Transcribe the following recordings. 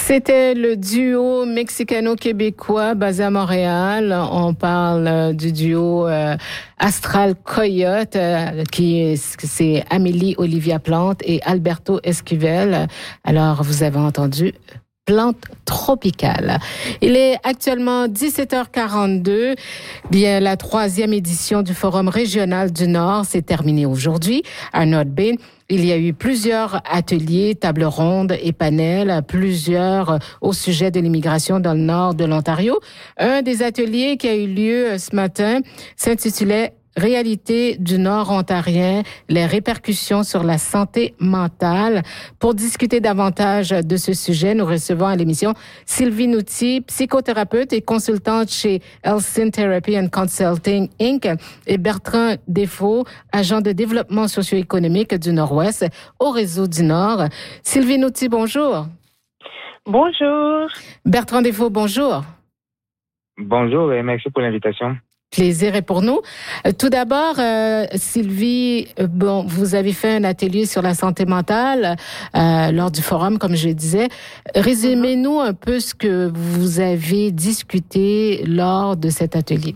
C'était le duo mexicano-québécois basé à Montréal. On parle du duo Astral Coyote, c'est Amélie Olivia Plante et Alberto Esquivel. Alors, vous avez entendu Plante tropicale. Il est actuellement 17h42. Bien, la 3e édition du Forum régional du Nord s'est terminée aujourd'hui à North Bay. Il y a eu plusieurs ateliers, tables rondes et panels, plusieurs au sujet de l'immigration dans le nord de l'Ontario. Un des ateliers qui a eu lieu ce matin s'intitulait Réalité du Nord ontarien, les répercussions sur la santé mentale. Pour discuter davantage de ce sujet, nous recevons à l'émission Sylvie Nouty, psychothérapeute et consultante chez Elsin Therapy and Consulting Inc. et Bertrand Défaut, agent de développement socio-économique du Nord-Ouest au Réseau du Nord. Sylvie Nouty, bonjour. Bonjour. Bertrand Défaut, bonjour. Bonjour et merci pour l'invitation. Plaisir est pour nous. Tout d'abord, Sylvie, vous avez fait un atelier sur la santé mentale lors du forum, comme je disais. Résumez-nous un peu ce que vous avez discuté lors de cet atelier.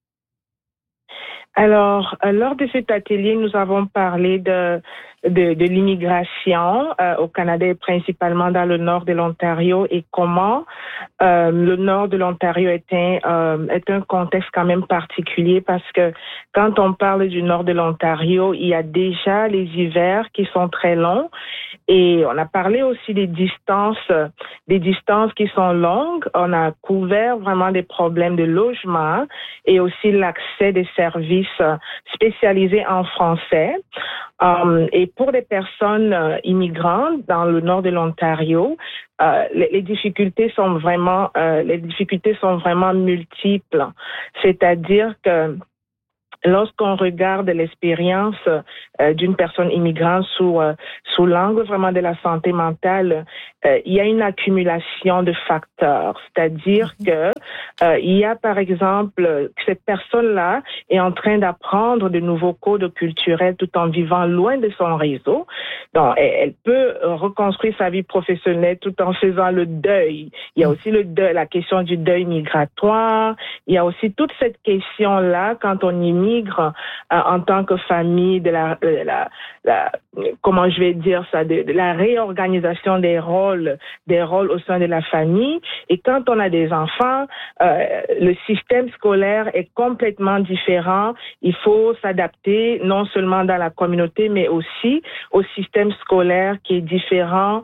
Alors, lors de cet atelier, nous avons parlé de l'immigration au Canada et principalement dans le nord de l'Ontario et comment le nord de l'Ontario est un contexte quand même particulier parce que quand on parle du nord de l'Ontario, il y a déjà les hivers qui sont très longs et on a parlé aussi des distances qui sont longues. On a couvert vraiment des problèmes de logement et aussi l'accès des services spécialisés en français. Et pour les personnes immigrantes dans le nord de l'Ontario, les difficultés sont vraiment multiples. C'est-à-dire que lorsqu'on regarde l'expérience d'une personne immigrante sous l'angle vraiment de la santé mentale, il y a une accumulation de facteurs. C'est-à-dire que il y a par exemple cette personne-là est en train d'apprendre de nouveaux codes culturels tout en vivant loin de son réseau. Donc, elle peut reconstruire sa vie professionnelle tout en faisant le deuil. Il y a aussi la question du deuil migratoire. Il y a aussi toute cette question-là quand on immigre en tant que famille de la comment je vais dire ça, de la réorganisation des rôles au sein de la famille. Et quand on a des enfants, le système scolaire est complètement différent. Il faut s'adapter non seulement dans la communauté, mais aussi au système scolaire qui est différent.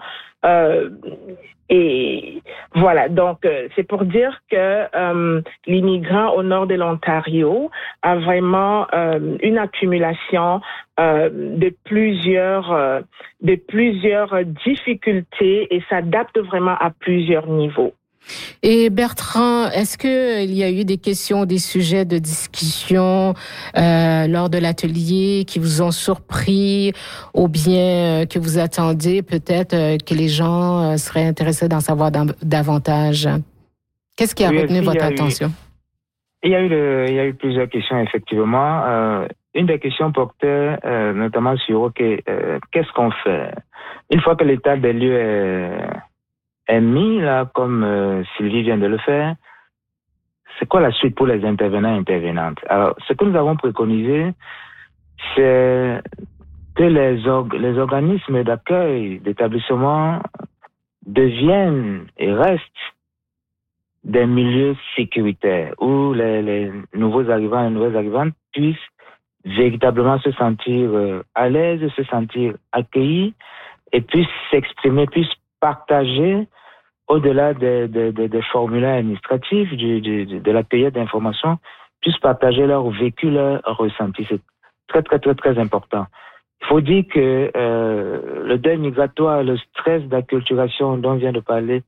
Et voilà, donc c'est pour dire que l'immigrant au nord de l'Ontario a vraiment une accumulation de plusieurs difficultés et s'adapte vraiment à plusieurs niveaux. Et Bertrand, est-ce qu'il y a eu des questions, des sujets de discussion lors de l'atelier qui vous ont surpris ou bien que vous attendiez peut-être que les gens seraient intéressés d'en savoir davantage? Qu'est-ce qui a retenu votre attention? Il y a eu plusieurs questions, effectivement. Une des questions portait notamment sur qu'est-ce qu'on fait une fois que l'état des lieux est mis, là, comme Sylvie vient de le faire. C'est quoi la suite pour les intervenants et intervenantes? Alors, ce que nous avons préconisé, c'est que les organismes d'accueil, d'établissement deviennent et restent des milieux sécuritaires où les nouveaux arrivants et nouvelles arrivantes puissent véritablement se sentir à l'aise, se sentir accueillis et puissent s'exprimer, puissent partager au-delà des formulaires administratifs, de la période d'information, puissent partager leur vécu, leur ressenti. C'est très, très, très, très important. Il faut dire que le deuil migratoire, le stress d'acculturation dont vient de parler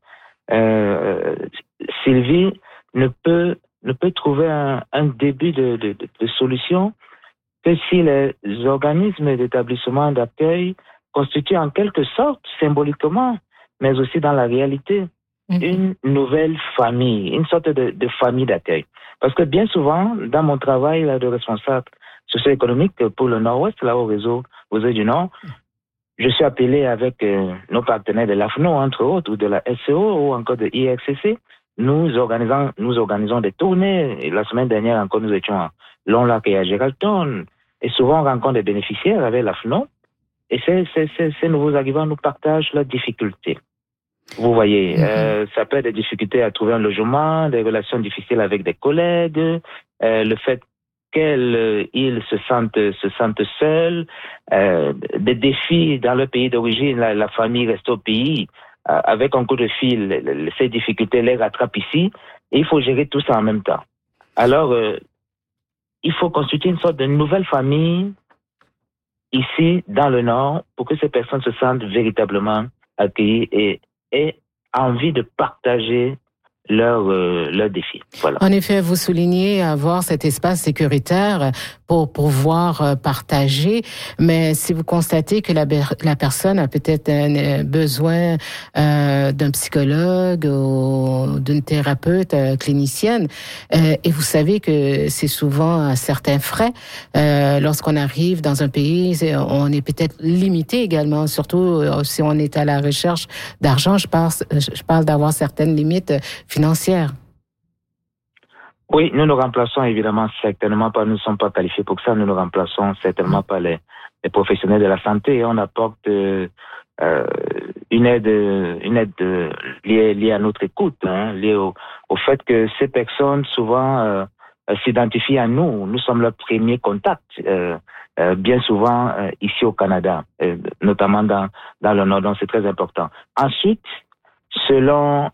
Sylvie, ne peut trouver un début de solution que si les organismes d'établissement d'accueil constituent en quelque sorte, symboliquement, mais aussi dans la réalité, une nouvelle famille, une sorte de famille d'accueil. Parce que bien souvent, dans mon travail là, de responsable socio-économique pour le Nord-Ouest, là au réseau du Nord, je suis appelé avec nos partenaires de l'AFNO, entre autres, ou de la SCO, ou encore de IRCC. Nous organisons des tournées. Et la semaine dernière encore, nous étions à Long-Lac et à Geraldton. Et souvent, on rencontre des bénéficiaires avec l'AFNO. Et ces nouveaux arrivants nous partagent leurs difficultés. Vous voyez, ça peut être des difficultés à trouver un logement, des relations difficiles avec des collègues, le fait qu'ils se sentent seuls, des défis dans leur pays d'origine, la famille reste au pays, avec un coup de fil, ces difficultés les rattrapent ici, et il faut gérer tout ça en même temps. Alors, il faut constituer une sorte de nouvelle famille ici, dans le Nord, pour que ces personnes se sentent véritablement accueillies et aient envie de partager leurs défis. Voilà. En effet, vous soulignez avoir cet espace sécuritaire pour pouvoir partager, mais si vous constatez que la personne a peut-être un besoin d'un psychologue ou d'une thérapeute clinicienne, et vous savez que c'est souvent à certains frais, lorsqu'on arrive dans un pays, on est peut-être limité également, surtout si on est à la recherche d'argent, je parle d'avoir certaines limites financières. Oui, nous ne remplaçons évidemment certainement pas, nous ne sommes pas qualifiés pour ça, nous ne remplaçons certainement pas les professionnels de la santé. On apporte une aide liée à notre écoute, liée au fait que ces personnes souvent s'identifient à nous. Nous sommes leur premier contact, bien souvent ici au Canada, notamment dans le Nord, donc c'est très important. Ensuite, selon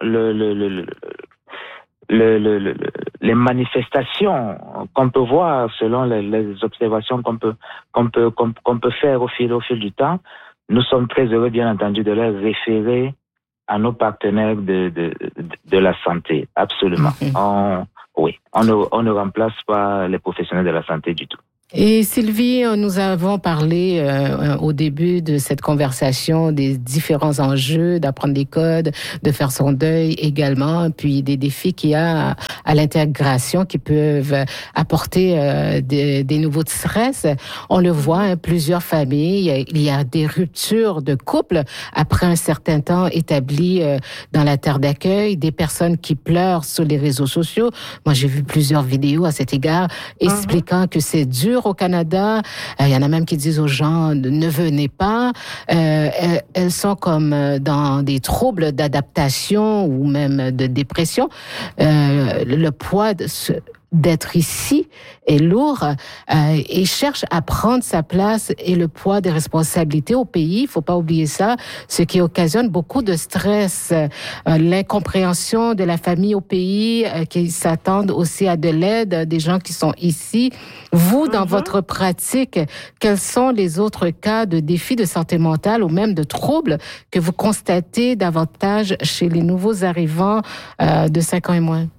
les manifestations qu'on peut voir, selon les observations qu'on peut faire au fil du temps, nous sommes très heureux, bien entendu, de les référer à nos partenaires de la santé. Absolument. On ne remplace pas les professionnels de la santé du tout. Et Sylvie, nous avons parlé au début de cette conversation des différents enjeux, d'apprendre les codes, de faire son deuil également, puis des défis qu'il y a à l'intégration qui peuvent apporter des nouveaux stress. On le voit, plusieurs familles, il y a des ruptures de couple après un certain temps établi dans la terre d'accueil, des personnes qui pleurent sur les réseaux sociaux. Moi, j'ai vu plusieurs vidéos à cet égard expliquant que c'est dur au Canada. Il y en a même qui disent aux gens ne venez pas. Elles sont comme dans des troubles d'adaptation ou même de dépression. Le poids d'être ici est lourd et cherche à prendre sa place et le poids des responsabilités au pays. Il faut pas oublier ça, ce qui occasionne beaucoup de stress, l'incompréhension de la famille au pays qui s'attendent aussi à de l'aide des gens qui sont ici. Vous, dans votre pratique, quels sont les autres cas de défis de santé mentale ou même de troubles que vous constatez davantage chez les nouveaux arrivants de 5 ans et moins?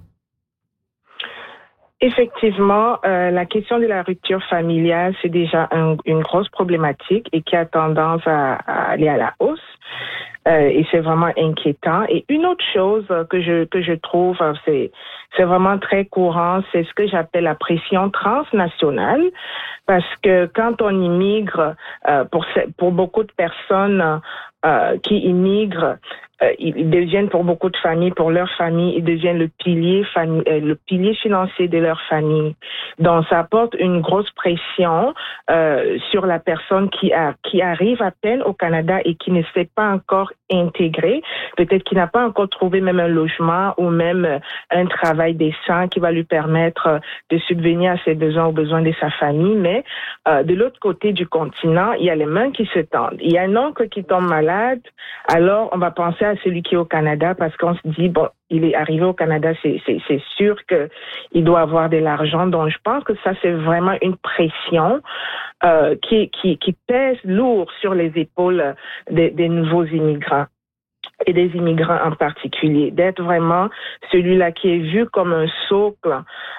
Effectivement, la question de la rupture familiale, c'est déjà une grosse problématique et qui a tendance à aller à la hausse. Et c'est vraiment inquiétant. Et une autre chose que je trouve, c'est vraiment très courant, c'est ce que j'appelle la pression transnationale, parce que quand on immigre, pour beaucoup de personnes qui immigrent, ils deviennent pour beaucoup de familles, pour leur famille, ils deviennent le pilier financier de leur famille. Donc, ça apporte une grosse pression sur la personne qui arrive à peine au Canada et qui ne s'est pas encore intégrée, peut-être qui n'a pas encore trouvé même un logement ou même un travail décent qui va lui permettre de subvenir à ses besoins, aux besoins de sa famille. Mais de l'autre côté du continent, il y a les mains qui se tendent. Il y a un oncle qui tombe malade, alors on va penser à celui qui est au Canada parce qu'on se dit, bon, il est arrivé au Canada, c'est sûr qu'il doit avoir de l'argent. Donc, je pense que ça, c'est vraiment une pression qui pèse lourd sur les épaules des nouveaux immigrants. Et des immigrants en particulier, d'être vraiment celui-là qui est vu comme un socle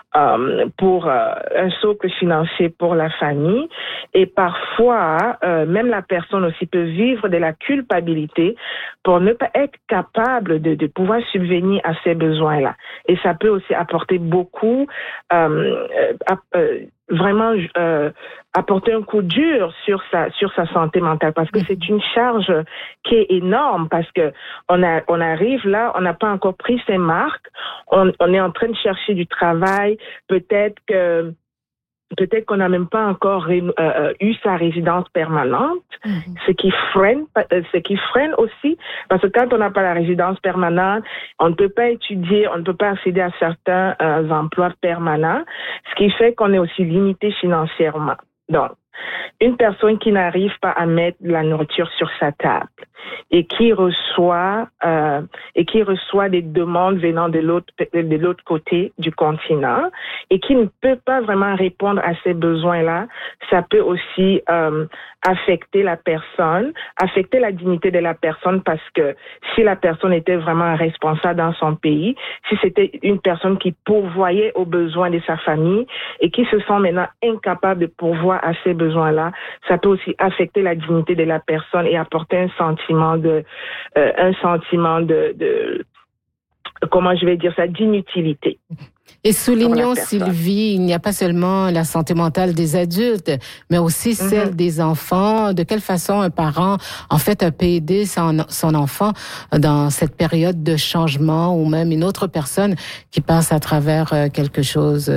un socle financier pour la famille. Et parfois, même la personne aussi peut vivre de la culpabilité pour ne pas être capable de pouvoir subvenir à ces besoins-là. Et ça peut aussi apporter beaucoup vraiment apporter un coup dur sur sa santé mentale, parce que c'est une charge qui est énorme, parce que on arrive là, on n'a pas encore pris ses marques, on est en train de chercher du travail, peut-être qu'on n'a même pas encore eu sa résidence permanente, ce qui freine aussi, parce que quand on n'a pas la résidence permanente, on ne peut pas étudier, on ne peut pas accéder à certains emplois permanents, ce qui fait qu'on est aussi limité financièrement. Donc, une personne qui n'arrive pas à mettre de la nourriture sur sa table et qui reçoit des demandes venant de l'autre côté du continent et qui ne peut pas vraiment répondre à ces besoins-là, ça peut aussi affecter la personne, affecter la dignité de la personne, parce que si la personne était vraiment responsable dans son pays, si c'était une personne qui pourvoyait aux besoins de sa famille et qui se sent maintenant incapable de pourvoir à ces besoins-là, ça peut aussi affecter la dignité de la personne et apporter un sentiment de comment je vais dire ça, d'inutilité. Et soulignons, Sylvie, il n'y a pas seulement la santé mentale des adultes, mais aussi celle des enfants. De quelle façon un parent, en fait, peut aider son enfant dans cette période de changement, ou même une autre personne qui passe à travers quelque chose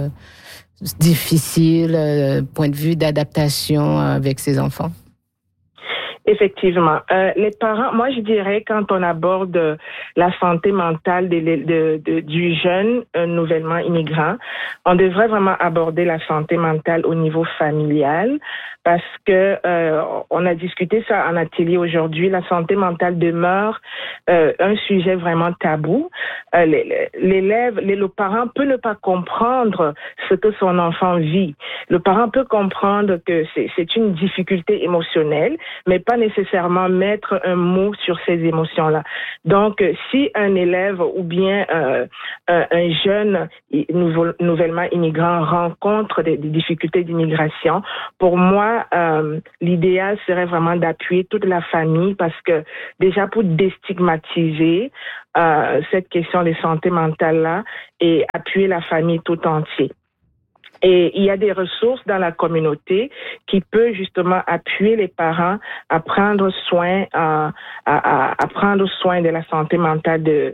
difficile, point de vue d'adaptation avec ses enfants? Effectivement. Les parents, moi je dirais, quand on aborde la santé mentale du jeune nouvellement immigrant, on devrait vraiment aborder la santé mentale au niveau familial, parce que on a discuté ça en atelier aujourd'hui. La santé mentale demeure un sujet vraiment tabou. Le parent peut ne pas comprendre ce que son enfant vit. Le parent peut comprendre que c'est une difficulté émotionnelle, mais pas nécessairement mettre un mot sur ces émotions-là. Donc, si un élève ou bien un jeune nouvellement immigrant rencontre des difficultés d'immigration, pour moi, l'idéal serait vraiment d'appuyer toute la famille, parce que déjà pour déstigmatiser cette question de santé mentale-là et appuyer la famille tout entière. Et il y a des ressources dans la communauté qui peut justement appuyer les parents à prendre soin, à prendre soin de la santé mentale des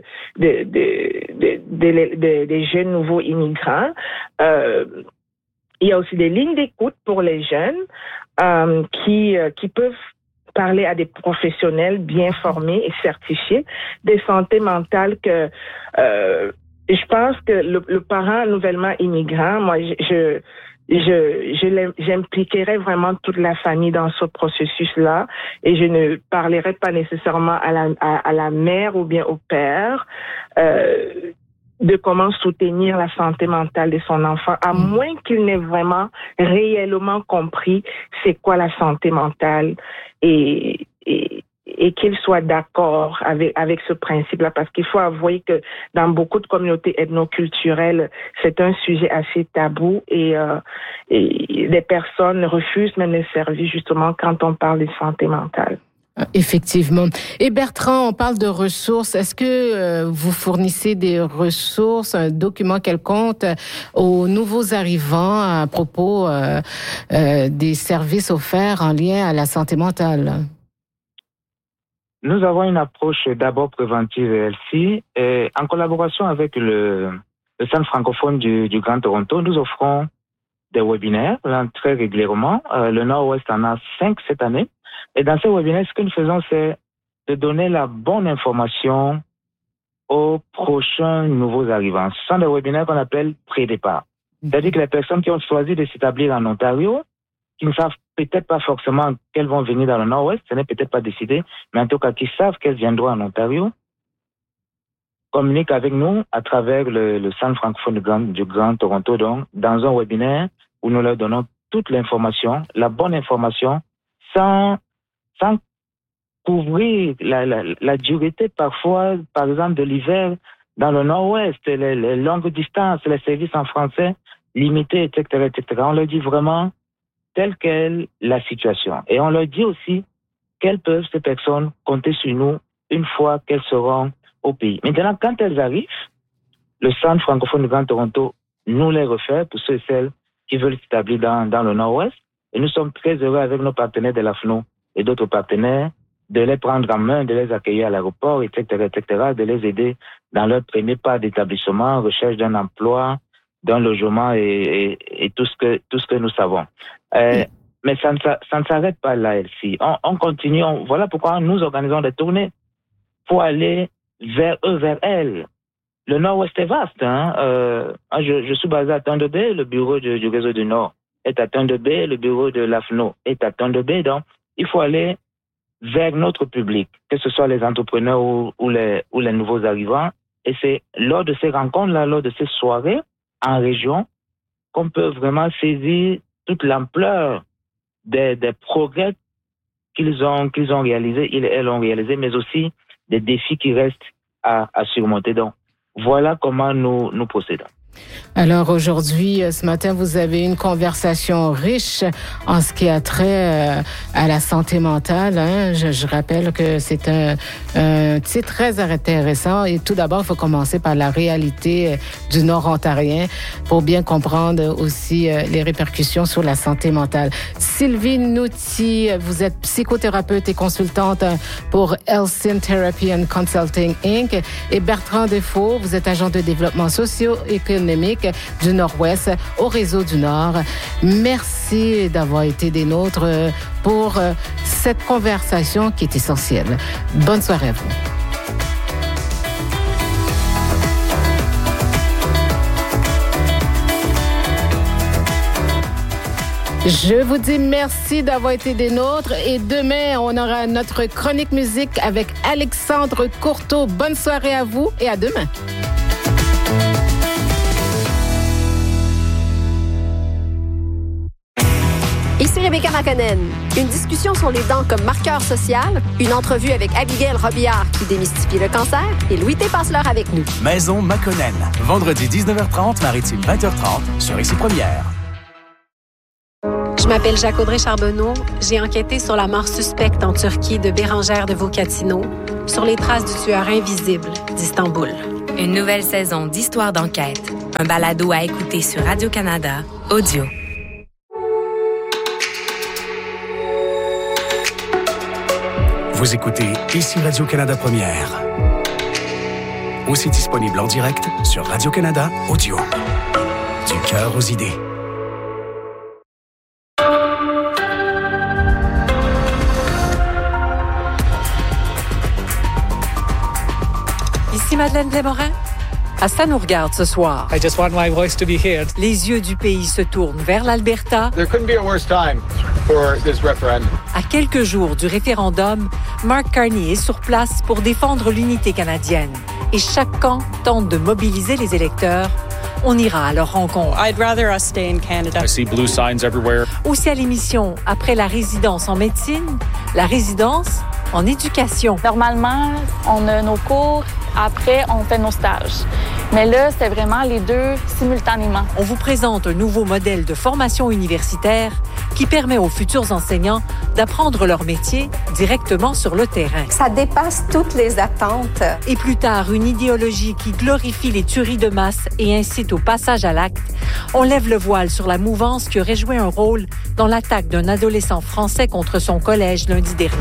jeunes nouveaux immigrants. Il y a aussi des lignes d'écoute pour les jeunes qui peuvent parler à des professionnels bien formés et certifiés de santé mentale que je pense que le parent nouvellement immigrant, moi, j'impliquerais vraiment toute la famille dans ce processus-là, et je ne parlerai pas nécessairement à la mère ou bien au père de comment soutenir la santé mentale de son enfant, à moins qu'il n'ait vraiment réellement compris c'est quoi la santé mentale et qu'il soit d'accord avec ce principe-là, parce qu'il faut avouer que dans beaucoup de communautés ethnoculturelles, c'est un sujet assez tabou, et les personnes refusent même les services justement quand on parle de santé mentale. Effectivement. Et Bertrand, on parle de ressources. Est-ce que vous fournissez des ressources, un document quelconque aux nouveaux arrivants à propos des services offerts en lien à la santé mentale? Nous avons une approche d'abord préventive et LC, et en collaboration avec le Centre francophone du Grand Toronto, nous offrons des webinaires très régulièrement. Le Nord-Ouest en a 5 cette année. Et dans ces webinaires, ce que nous faisons, c'est de donner la bonne information aux prochains nouveaux arrivants. Ce sont des webinaires qu'on appelle pré-départ. C'est-à-dire que les personnes qui ont choisi de s'établir en Ontario, qui ne savent peut-être pas forcément qu'elles vont venir dans le Nord-Ouest, ce n'est peut-être pas décidé, mais en tout cas qui savent qu'elles viendront en Ontario, communiquent avec nous à travers le Centre francophone du Grand Toronto, donc dans un webinaire où nous leur donnons toute l'information, la bonne information, sans couvrir la dureté parfois, par exemple, de l'hiver dans le Nord-Ouest, les longues distances, les services en français limités, etc., etc. On leur dit vraiment telle qu'est la situation. Et on leur dit aussi qu'elles peuvent, ces personnes, compter sur nous une fois qu'elles seront au pays. Maintenant, quand elles arrivent, le Centre francophone du Grand Toronto nous les refait pour ceux et celles qui veulent s'établir dans le Nord-Ouest. Et nous sommes très heureux avec nos partenaires de l'AFNO et d'autres partenaires de les prendre en main, de les accueillir à l'aéroport, etc., de les aider dans leur premier pas d'établissement, recherche d'un emploi, d'un logement et tout ce que nous savons. Mais ça ne s'arrête pas là, Elsie. On continue. Voilà pourquoi nous organisons des tournées pour aller vers eux, vers elles. Le Nord-Ouest est vaste. Je suis basé à Tondebé, le bureau du réseau du Nord est à Tondebé, le bureau de l'AFNO est à Tondebé. Donc, il faut aller vers notre public, que ce soit les entrepreneurs ou les nouveaux arrivants. Et c'est lors de ces rencontres-là, lors de ces soirées en région, qu'on peut vraiment saisir toute l'ampleur des progrès qu'ils ont réalisés, elles ont réalisés, mais aussi des défis qui restent à surmonter. Donc, voilà comment nous procédons. Alors aujourd'hui, ce matin, vous avez une conversation riche en ce qui a trait à la santé mentale. Je rappelle que c'est un titre très intéressant. Et tout d'abord, il faut commencer par la réalité du Nord ontarien pour bien comprendre aussi les répercussions sur la santé mentale. Sylvie Nouty, vous êtes psychothérapeute et consultante pour Elsin Therapy and Consulting Inc. Et Bertrand Defoe, vous êtes agent de développement socio-économique du Nord-Ouest au Réseau du Nord. Merci d'avoir été des nôtres pour cette conversation qui est essentielle. Bonne soirée à vous. Je vous dis merci d'avoir été des nôtres et demain, on aura notre chronique musique avec Alexandre Courteau. Bonne soirée à vous et à demain. Ici Rebecca McConnell. Une discussion sur les dents comme marqueur social, une entrevue avec Abigail Robillard qui démystifie le cancer et Louis T. Passe-l'heure avec nous. Maison McConnell. Vendredi 19h30, Maritime 20h30 sur Ici Première. Je m'appelle Jacques-Audrey Charbonneau. J'ai enquêté sur la mort suspecte en Turquie de Bérangère de Vocatino, sur les traces du tueur invisible d'Istanbul. Une nouvelle saison d'Histoire d'enquête. Un balado à écouter sur Radio-Canada, audio. Vous écoutez Ici Radio-Canada Première. Aussi disponible en direct sur Radio-Canada Audio. Du cœur aux idées. Ici Madeleine Desmorin. Ça nous regarde ce soir. I just want my voice to be heard. Les yeux du pays se tournent vers l'Alberta. There couldn't be a worse time for this referendum. À quelques jours du référendum, Mark Carney est sur place pour défendre l'unité canadienne. Et chaque camp tente de mobiliser les électeurs. On ira à leur rencontre. I'd rather us stay in Canada. I see blue signs everywhere. Aussi à l'émission, après la résidence en médecine, la résidence en éducation. Normalement, on a nos cours, après, on fait nos stages. Mais là, c'était vraiment les deux simultanément. On vous présente un nouveau modèle de formation universitaire qui permet aux futurs enseignants d'apprendre leur métier directement sur le terrain. Ça dépasse toutes les attentes. Et plus tard, une idéologie qui glorifie les tueries de masse et incite au passage à l'acte. On lève le voile sur la mouvance qui aurait joué un rôle dans l'attaque d'un adolescent français contre son collège lundi dernier.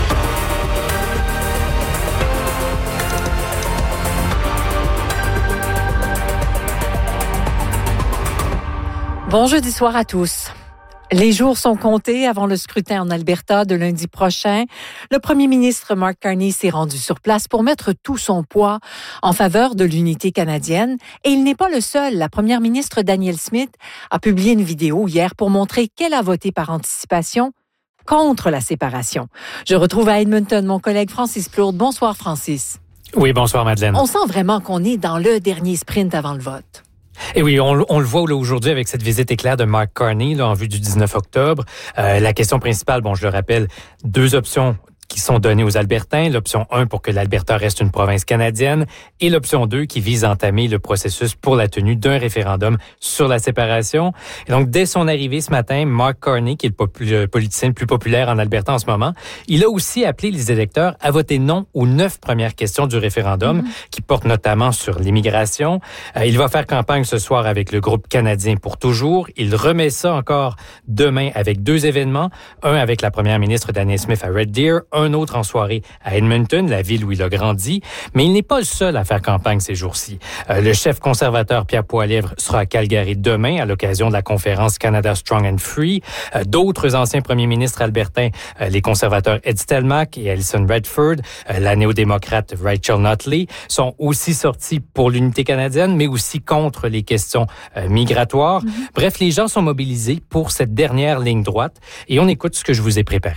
Bon jeudi soir à tous. Les jours sont comptés avant le scrutin en Alberta de lundi prochain. Le premier ministre Mark Carney s'est rendu sur place pour mettre tout son poids en faveur de l'unité canadienne. Et il n'est pas le seul. La première ministre Danielle Smith a publié une vidéo hier pour montrer qu'elle a voté par anticipation contre la séparation. Je retrouve à Edmonton mon collègue Francis Plourde. Bonsoir Francis. Oui, bonsoir Madeleine. On sent vraiment qu'on est dans le dernier sprint avant le vote. Et oui, on le voit là, aujourd'hui avec cette visite éclair de Mark Carney là, en vue du 19 octobre. La question principale, je le rappelle, deux options qui sont données aux Albertains. L'option 1 pour que l'Alberta reste une province canadienne et l'option 2 qui vise à entamer le processus pour la tenue d'un référendum sur la séparation. Et donc, dès son arrivée ce matin, Mark Carney, qui est le politicien le plus populaire en Alberta en ce moment, il a aussi appelé les électeurs à voter non aux 9 premières questions du référendum qui portent notamment sur l'immigration. Il va faire campagne ce soir avec le groupe canadien pour toujours. Il remet ça encore demain avec 2 événements. Un avec la première ministre Danielle Smith à Red Deer, un autre en soirée à Edmonton, la ville où il a grandi. Mais il n'est pas le seul à faire campagne ces jours-ci. Le chef conservateur Pierre Poilievre sera à Calgary demain à l'occasion de la conférence Canada Strong and Free. D'autres anciens premiers ministres albertains, les conservateurs Ed Stelmach et Alison Redford, la néo-démocrate Rachel Notley, sont aussi sortis pour l'unité canadienne, mais aussi contre les questions migratoires. Bref, les gens sont mobilisés pour cette dernière ligne droite et on écoute ce que je vous ai préparé.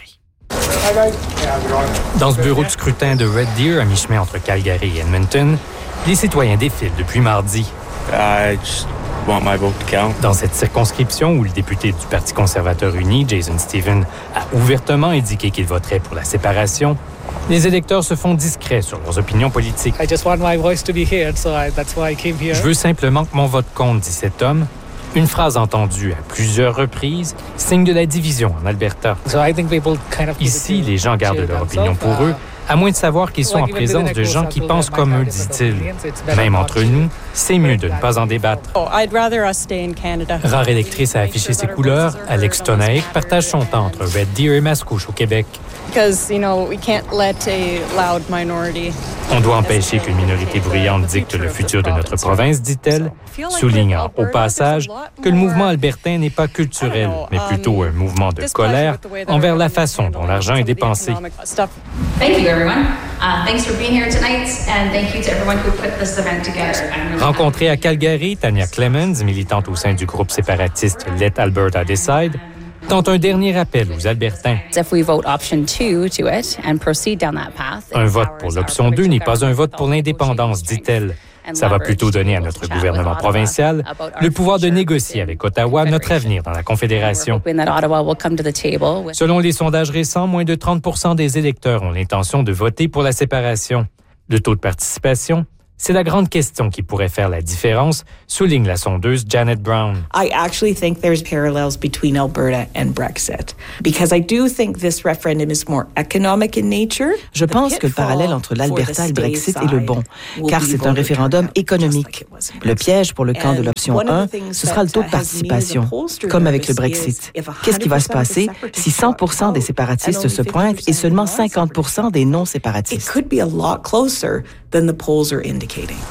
Dans ce bureau de scrutin de Red Deer, à mi-chemin entre Calgary et Edmonton, les citoyens défilent depuis mardi. Dans cette circonscription où le député du Parti conservateur uni, Jason Steven, a ouvertement indiqué qu'il voterait pour la séparation, les électeurs se font discrets sur leurs opinions politiques. Je veux simplement que mon vote compte, dit cet homme. Une phrase entendue à plusieurs reprises, signe de la division en Alberta. Ici, les gens gardent leur opinion pour eux, à moins de savoir qu'ils sont en présence de gens qui pensent comme eux, dit-il. Même entre nous, c'est mieux de ne pas en débattre. Rare électrice à afficher ses couleurs, Alex Tonaik partage son temps entre Red Deer et Mascouche au Québec. On doit empêcher qu'une minorité bruyante dicte le futur de notre province, dit-elle, soulignant au passage que le mouvement albertain n'est pas culturel, mais plutôt un mouvement de colère envers la façon dont l'argent est dépensé. Rencontrée à Calgary, Tanya Clemens, militante au sein du groupe séparatiste Let Alberta Decide, tente un dernier appel aux Albertains. Un vote pour l'option 2 n'est pas un vote pour l'indépendance, dit-elle. Ça va plutôt donner à notre gouvernement provincial le pouvoir de négocier avec Ottawa notre avenir dans la Confédération. Selon les sondages récents, moins de 30% des électeurs ont l'intention de voter pour la séparation. Le taux de participation, c'est la grande question qui pourrait faire la différence, souligne la sondeuse Janet Brown. I actually think there's parallels between Alberta and Brexit because I do think this referendum is more economic in nature. Je pense que le parallèle entre l'Alberta et le Brexit est le bon, car c'est un référendum économique. Le piège pour le camp de l'option 1, ce sera le taux de participation, comme avec le Brexit. Qu'est-ce qui va se passer si 100% des séparatistes se pointent et seulement 50% des non-séparatistes? It could be a lot closer than the polls are indicating.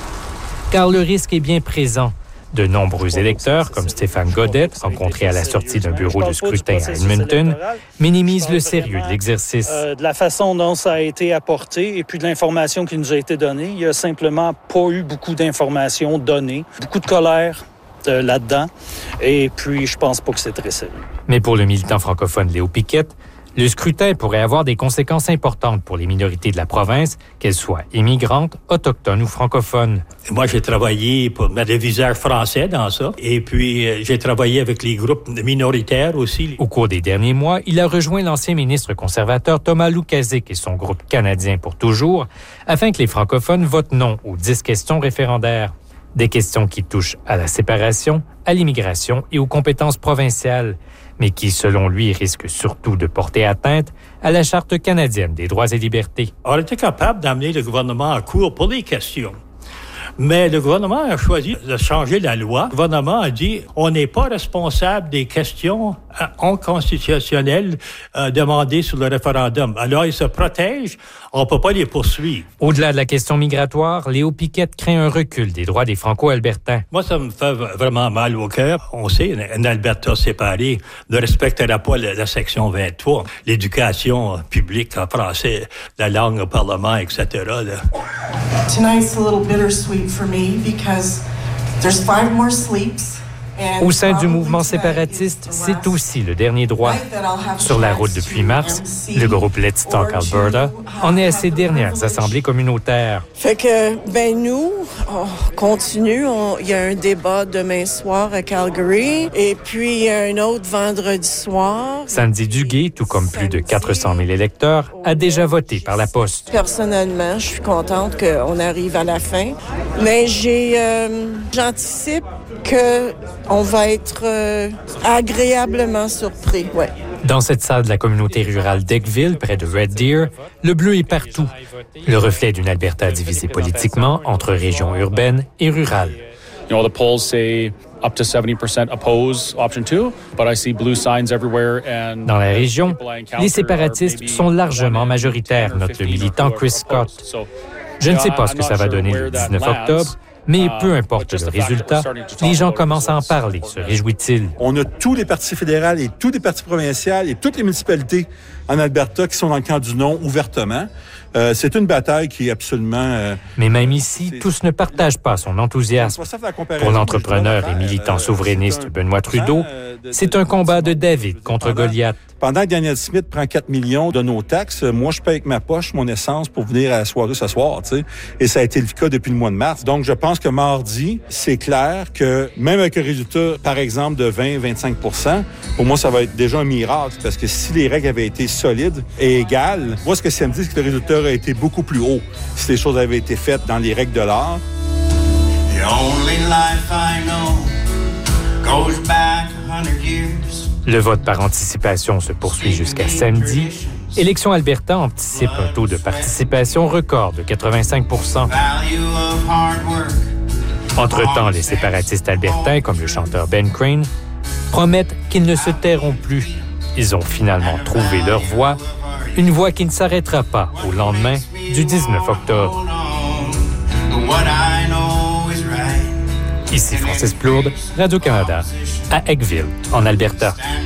Car le risque est bien présent. De nombreux électeurs, comme Stéphane Godette, rencontré à la sortie d'un bureau de scrutin à Edmonton, minimisent le sérieux de l'exercice. De la façon dont ça a été apporté et puis de l'information qui nous a été donnée, il n'y a simplement pas eu beaucoup d'informations données. Beaucoup de colère là-dedans. Et puis, je pense pas que c'est très sérieux. Mais pour le militant francophone Léo Piquette, le scrutin pourrait avoir des conséquences importantes pour les minorités de la province, qu'elles soient immigrantes, autochtones ou francophones. Moi, j'ai travaillé pour mettre le visage français dans ça. Et puis, j'ai travaillé avec les groupes minoritaires aussi. Au cours des derniers mois, il a rejoint l'ancien ministre conservateur Thomas Lukaszik et son groupe canadien pour toujours, afin que les francophones votent non aux 10 questions référendaires. Des questions qui touchent à la séparation, à l'immigration et aux compétences provinciales, mais qui, selon lui, risquent surtout de porter atteinte à la Charte canadienne des droits et libertés. On était capable d'amener le gouvernement en cours pour les questions. Mais le gouvernement a choisi de changer la loi. Le gouvernement a dit on n'est pas responsable des questions constitutionnelles demandées sur le référendum. Alors, ils se protègent, on ne peut pas les poursuivre. Au-delà de la question migratoire, Léo Piquette craint un recul des droits des Franco-Albertains. Moi, ça me fait vraiment mal au cœur. On sait, une Alberta séparée ne respectera pas la section 23, l'éducation publique en français, la langue au Parlement, etc. Là. Tonight's a little bittersweet for me because there's 5 more sleeps Au sein du mouvement séparatiste, c'est aussi le dernier droit. Sur la route depuis mars, le groupe Let's Talk Alberta en est à ses dernières assemblées communautaires. Fait que, nous, on continue. Il y a un débat demain soir à Calgary et puis il y a un autre vendredi soir. Sandy Duguay, tout comme plus de 400 000 électeurs, a déjà voté par la poste. Personnellement, je suis contente qu'on arrive à la fin, mais j'anticipe qu'on va être agréablement surpris. Ouais. Dans cette salle de la communauté rurale d'Eckville, près de Red Deer, le bleu est partout. Le reflet d'une Alberta divisée politiquement entre régions urbaines et rurales. You know, the polls say up to 70% oppose option 2, but I see blue signs everywhere and dans la région, les séparatistes sont largement majoritaires, note le militant Chris Scott. Je ne sais pas ce que ça va donner le 19 octobre, mais peu importe le résultat, les gens commencent à en parler, se réjouit-il. On a tous les partis fédéraux et tous les partis provinciaux et toutes les municipalités en Alberta qui sont dans le camp du non ouvertement. C'est une bataille qui est absolument... Mais même ici, tous ne partagent pas son enthousiasme. Pour l'entrepreneur et militant souverainiste Benoît Trudeau, c'est un combat de David contre Goliath. Pendant que Daniel Smith prend 4 millions de nos taxes, moi, je paye avec ma poche mon essence pour venir à la soirée ce soir, tu sais. Et ça a été le cas depuis le mois de mars. Donc, je pense que mardi, c'est clair que même avec un résultat, par exemple, de 20-25 %, pour moi, ça va être déjà un miracle. Parce que si les règles avaient été solides et égales, moi, ce que ça me dit, c'est que le résultat aurait été beaucoup plus haut si les choses avaient été faites dans les règles de l'art. The only life I know goes back 100 years. Le vote par anticipation se poursuit jusqu'à samedi. Élections Alberta anticipe un taux de participation record de 85 %. Entre-temps, les séparatistes albertains, comme le chanteur Ben Crane, promettent qu'ils ne se tairont plus. Ils ont finalement trouvé leur voix, une voix qui ne s'arrêtera pas au lendemain du 19 octobre. Ici Francis Plourde, Radio-Canada, à Eckville, en Alberta.